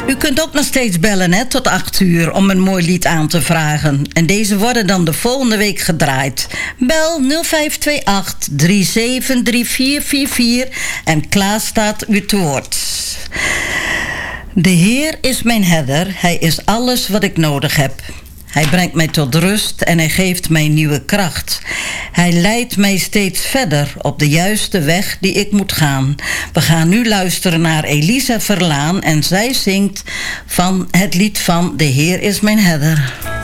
U kunt ook nog steeds bellen hè, tot 8 uur om een mooi lied aan te vragen. En deze worden dan de volgende week gedraaid. Bel 0528 373444 en klaar staat u te woord. De Heer is mijn herder, hij is alles wat ik nodig heb. Hij brengt mij tot rust en hij geeft mij nieuwe kracht. Hij leidt mij steeds verder op de juiste weg die ik moet gaan. We gaan nu luisteren naar Elisa Verlaan en zij zingt van het lied van De Heer is mijn herder.